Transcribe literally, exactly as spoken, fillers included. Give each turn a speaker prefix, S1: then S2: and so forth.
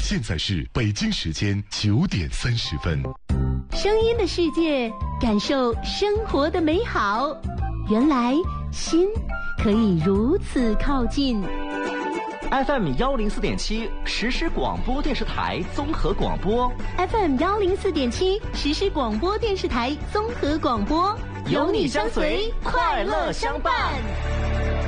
S1: 现在是北京时间九点三十分。
S2: 声音的世界，感受生活的美好。原来心可以如此靠近。
S3: F M 幺零四点七实时广播电视台综合广播
S2: ，F M 幺零四点七实时广播电视台综合广播，
S3: 有你相随，快乐相伴。